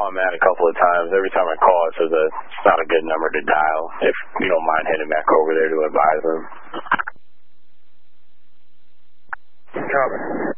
call Matt a couple of times. Every time I call, it says that it's not a good number to dial. If you don't mind heading back over there to advise him. Copy.